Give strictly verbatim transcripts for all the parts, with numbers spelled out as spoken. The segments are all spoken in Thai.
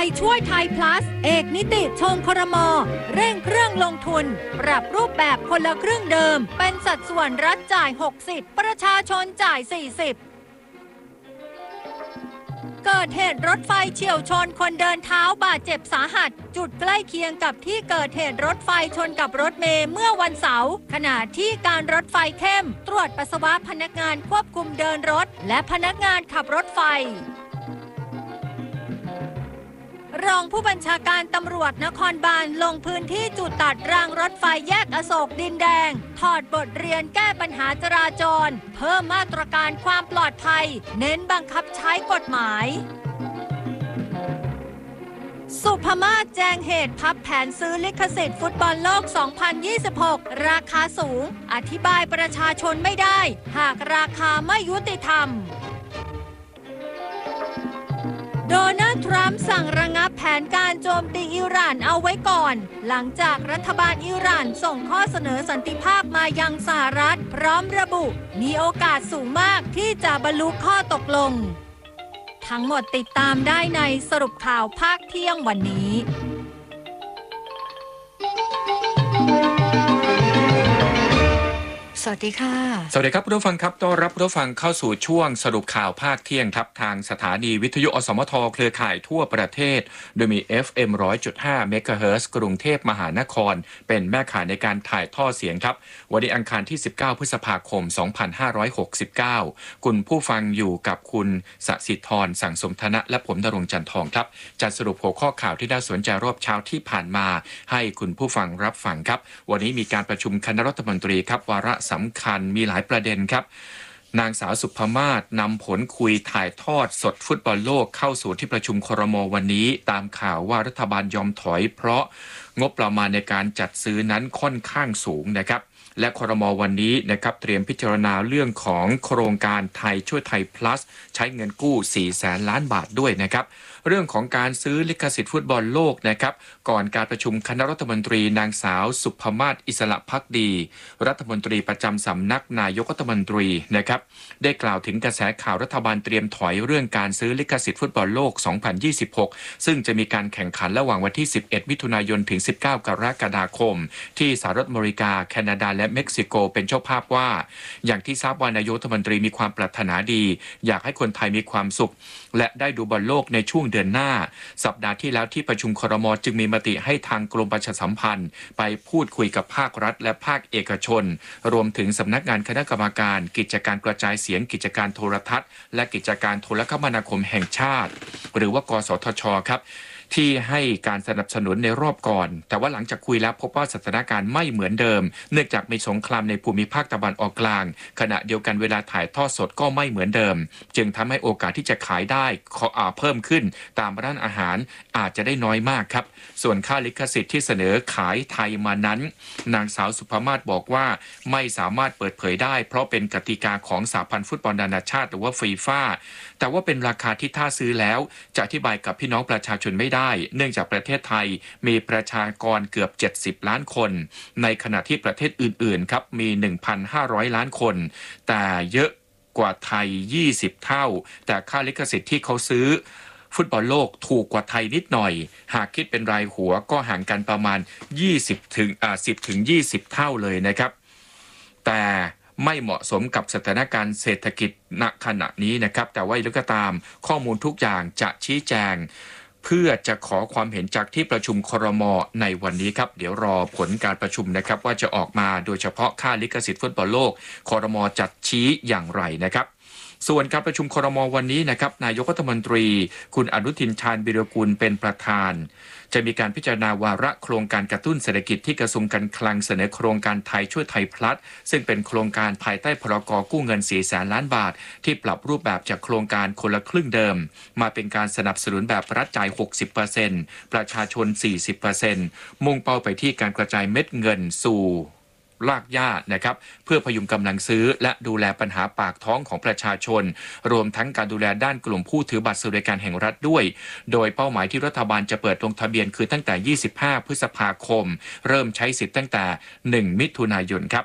ยช่วยไทย plus เอกนิติชงครม.เร่งเครื่องลงทุนปรับรูปแบบคนละครึ่งเดิมเป็นสัดส่วนรัฐจ่ายหกสิบประชาชนจ่ายสี่สิบเกิดเหตุรถไฟเฉี่ยวชนคนเดินเท้าบาดเจ็บสาหัสจุดใกล้เคียงกับที่เกิดเหตุรถไฟชนกับรถเมล์เมื่อวันเสาร์ขณะที่การรถไฟเข้มตรวจปัสสาวะพนักงานควบคุมเดินรถและพนักงานขับรถไฟรองผู้บัญชาการตำรวจนครบาลลงพื้นที่จุดตัดรางรถไฟแยกอโศกดินแดงถอดบทเรียนแก้ปัญหาจราจรเพิ่มมาตรการความปลอดภัยเน้นบังคับใช้กฎหมายสุภมาศแจ้งเหตุพับแผนซื้อลิขสิทธิ์ฟุตบอลโลก สองพันยี่สิบหก ราคาสูงอธิบายประชาชนไม่ได้หากราคาไม่ยุติธรรมโดนัลด์ทรัมป์สั่งระงับแผนการโจมตีอิหร่านเอาไว้ก่อนหลังจากรัฐบาลอิหร่านส่งข้อเสนอสันติภาพมายังสหรัฐพร้อมระบุมีโอกาสสูงมากที่จะบรรลุข้อตกลงทั้งหมดติดตามได้ในสรุปข่าวภาคเที่ยงวันนี้สวัสดีค่ะสวัสดีครับผู้ฟังครับต้อนรับผู้ฟังเข้าสู่ช่วงสรุปข่าวภาคเที่ยงครับทางสถานีวิทยุอสมทเครือข่ายทั่วประเทศโดยมี เอฟ เอ็ม หนึ่งร้อยจุดห้า เมกะเฮิรตซ์กรุงเทพมหานครเป็นแม่ข่ายในการถ่ายทอดเสียงครับวันนี้อังคารที่สิบเก้าพฤษภาคมสองพันห้าร้อยหกสิบเก้าคุณผู้ฟังอยู่กับคุณสศิธรสังสมธนะและผมณรงค์จันทองครับจะสรุปหัวข้อข่าวที่น่าสนใจรอบเช้าที่ผ่านมาให้คุณผู้ฟังรับฟังครับวันนี้มีการประชุมคณะรัฐมนตรีครับวาระสำคัญมีหลายประเด็นครับนางสาวสุภมาศนำผลคุยถ่ายทอดสดฟุตบอลโลกเข้าสู่ที่ประชุมครม.วันนี้ตามข่าวว่ารัฐบาลยอมถอยเพราะงบประมาณในการจัดซื้อนั้นค่อนข้างสูงนะครับและครม.วันนี้นะครับเตรียมพิจารณาเรื่องของโครงการไทยช่วยไทย plus ใช้เงินกู้สี่แสนล้านบาทด้วยนะครับเรื่องของการซื้อลิขสิทธิ์ฟุตบอลโลกนะครับก่อนการประชุมคณะรัฐมนตรีนางสาวสุภมาศอิสระภักดีรัฐมนตรีประจำสำนักนายกรัฐมนตรีนะครับได้กล่าวถึงกระแสข่าวรัฐบาลเตรียมถอยเรื่องการซื้อลิขสิทธิ์ฟุตบอลโลกสองพันยี่สิบหกซึ่งจะมีการแข่งขันระหว่างวันที่สิบเอ็ดมิถุนายนถึงสิบเก้ากรกฎาคมที่สหรัฐอเมริกาแคนาดาและเม็กซิโกเป็นเจ้าภาพว่าอย่างที่ทราบว่านายกรัฐมนตรีมีความปรารถนาดีอยากให้คนไทยมีความสุขและได้ดูบอลโลกในช่วงเดือนหน้าสัปดาห์ที่แล้วที่ประชุมครม.จึงมีมติให้ทางกรมประชาสัมพันธ์ไปพูดคุยกับภาครัฐและภาคเอกชนรวมถึงสำนักงานคณะกรรมการกิจการกระจายเสียงกิจการโทรทัศน์และกิจการโทรคมนาคมแห่งชาติหรือว่ากสทช.ครับที่ให้การสนับสนุนในรอบก่อนแต่ว่าหลังจากคุยแล้วพบว่าสถานการณ์ไม่เหมือนเดิมเนื่องจากมีสงครามในภูมิภาคตะวันออกกลางขณะเดียวกันเวลาถ่ายทอดสดก็ไม่เหมือนเดิมจึงทำให้โอกาสที่จะขายได้เพิ่มขึ้นตามร้านอาหารอาจจะได้น้อยมากครับส่วนค่าลิขสิทธิ์ที่เสนอขายไทยมานั้นนางสาวสุภมาศบอกว่าไม่สามารถเปิดเผยได้เพราะเป็นกติกาของสหพันธ์ฟุตบอลนานาชาติหรือว่าฟีฟ่าแต่ว่าเป็นราคาที่ถ้าซื้อแล้วจะอธิบายกับพี่น้องประชาชนไม่ได้เนื่องจากประเทศไทยมีประชากรเกือบเจ็ดสิบล้านคนในขณะที่ประเทศอื่นๆครับมี หนึ่งพันห้าร้อย ล้านคนแต่เยอะกว่าไทยยี่สิบเท่าแต่ค่าลิขสิทธิ์ที่เขาซื้อฟุตบอลโลกถูกกว่าไทยนิดหน่อยหากคิดเป็นรายหัวก็ห่างกันประมาณยี่สิบถึงอ่าสิบถึงยี่สิบเท่าเลยนะครับแต่ไม่เหมาะสมกับสถานการณ์เศรษฐกิจณขณะนี้นะครับแต่ว่าอย่างไรก็ตามข้อมูลทุกอย่างจะชี้แจงเพื่อจะขอความเห็นจากที่ประชุมครม.ในวันนี้ครับเดี๋ยวรอผลการประชุมนะครับว่าจะออกมาโดยเฉพาะค่าลิขสิทธิ์ฟุตบอลโลกครม.จัดชี้อย่างไรนะครับส่วนการประชุมครม.วันนี้นะครับนายกรัฐมนตรีคุณอนุทินชาญวิรากูลเป็นประธานจะมีการพิจารณาวาระโครงการกระตุ้นเศรษฐกิจที่กระทรวงการคลังเสนอโครงการไทยช่วยไทยพลัสซึ่งเป็นโครงการภายใต้พรก.กู้เงินสี่แสนล้านบาทที่ปรับรูปแบบจากโครงการคนละครึ่งเดิมมาเป็นการสนับสนุนแบบรัฐจ่าย หกสิบเปอร์เซ็นต์ ประชาชน สี่สิบเปอร์เซ็นต์ มุ่งเป้าไปที่การกระจายเม็ดเงินสู่รากหญ้านะครับเพื่อพยุงกำลังซื้อและดูแลปัญหาปากท้องของประชาชนรวมทั้งการดูแลด้านกลุ่มผู้ถือบัตรสวัสดิการแห่งรัฐด้วยโดยเป้าหมายที่รัฐบาลจะเปิดลงทะเบียนคือตั้งแต่ยี่สิบห้าพฤษภาคมเริ่มใช้สิทธิ์ตั้งแต่หนึ่งมิถุนายนครับ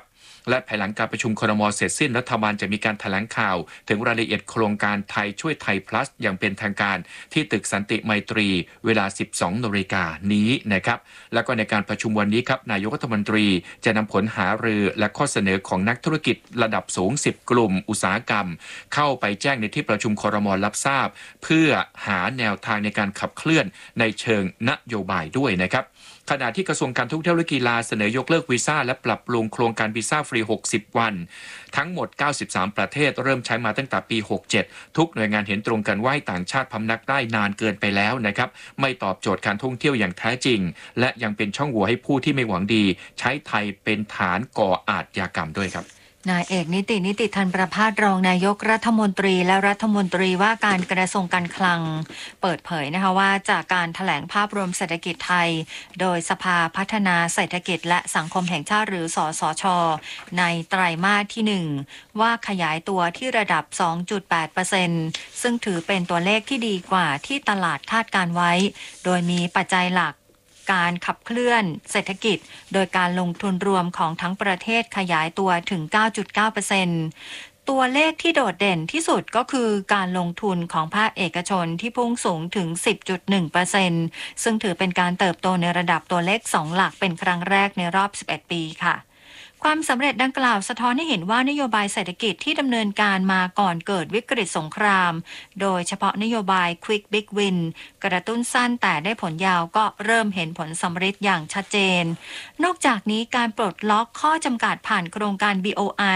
และภายหลังการประชุมครม.เสร็จสิ้นรัฐบาลจะมีการแถลงข่าวถึงรายละเอียดโครงการไทยช่วยไทย plus อย่างเป็นทางการที่ตึกสันติไมตรีเวลา สิบสองนาฬิกานี้นะครับแล้วก็ในการประชุมวันนี้ครับนายกรัฐมนตรีจะนำผลหารือและข้อเสนอของนักธุรกิจระดับสูงสิบกลุ่มอุตสาหกรรมเข้าไปแจ้งในที่ประชุมครม.รับทราบเพื่อหาแนวทางในการขับเคลื่อนในเชิงนโยบายด้วยนะครับขณะที่กระทรวงการท่องเที่ยวและกีฬาเสนอยกเลิกวีซ่าและปรับปรุงโครงการวีซ่าฟรีหกสิบวันทั้งหมดเก้าสิบสามประเทศเริ่มใช้มาตั้งแต่ปีหกสิบเจ็ดทุกหน่วยงานเห็นตรงกันว่าต่างชาติพำนักได้นานเกินไปแล้วนะครับไม่ตอบโจทย์การท่องเที่ยวอย่างแท้จริงและยังเป็นช่องโหว่ให้ผู้ที่ไม่หวังดีใช้ไทยเป็นฐานก่ออาชญากรรมด้วยครับนายเอกนิตินิติธันประภาสรองนายกรัฐมนตรีและรัฐมนตรีว่าการกระทรวงการคลังเปิดเผยนะคะว่าจากการแถลงภาพรวมเศรษฐกิจไทยโดยสภาพัฒนาเศรษฐกิจและสังคมแห่งชาติหรือสสช.ในไตรมาสที่หนึ่งว่าขยายตัวที่ระดับ สองจุดแปดเปอร์เซ็นต์ ซึ่งถือเป็นตัวเลขที่ดีกว่าที่ตลาดคาดการไว้โดยมีปัจจัยหลักการขับเคลื่อนเศรษฐกิจโดยการลงทุนรวมของทั้งประเทศขยายตัวถึง เก้าจุดเก้าเปอร์เซ็นต์ ตัวเลขที่โดดเด่นที่สุดก็คือการลงทุนของภาคเอกชนที่พุ่งสูงถึง สิบจุดหนึ่งเปอร์เซ็นต์ ซึ่งถือเป็นการเติบโตในระดับตัวเลขสองหลักเป็นครั้งแรกในรอบสิบเอ็ดปีค่ะความสำเร็จดังกล่าวสะท้อนให้เห็นว่านโยบายเศรษฐกิจที่ดำเนินการมาก่อนเกิดวิกฤตสงครามโดยเฉพาะนโยบาย Quick Big Win กระตุ้นสั้นแต่ได้ผลยาวก็เริ่มเห็นผลสำเร็จอย่างชัดเจนนอกจากนี้การปลดล็อกข้อจำกัดผ่านโครงการ บี โอ ไอ